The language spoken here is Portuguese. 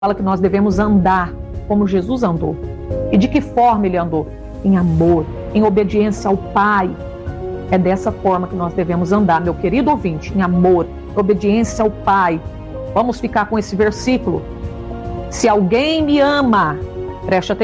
fala que nós devemos andar como Jesus andou. E de que forma ele andou? Em amor, em obediência ao Pai. É dessa forma que nós devemos andar, meu querido ouvinte, em amor, obediência ao Pai. Vamos ficar com esse versículo. Se alguém me ama, preste atenção.